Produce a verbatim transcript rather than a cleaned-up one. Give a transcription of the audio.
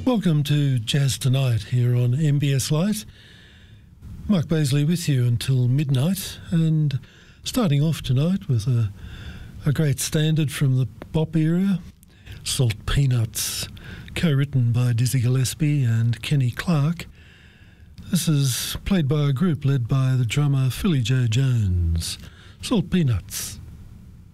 Welcome to Jazz Tonight here on M B S Light. Mark Baisley with you until midnight, and starting off tonight with a, a great standard from the bop era, Salt Peanuts, co-written by Dizzy Gillespie and Kenny Clarke. This is played by a group led by the drummer Philly Joe Jones. Salt Peanuts.